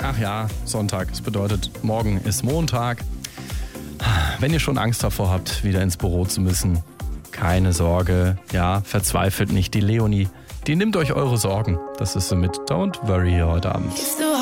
Ach ja, Sonntag. Das bedeutet, morgen ist Montag. Wenn ihr schon Angst davor habt, wieder ins Büro zu müssen, keine Sorge. Ja, verzweifelt nicht. Die Leonie, die nimmt euch eure Sorgen. Das ist so mit Don't Worry hier heute Abend.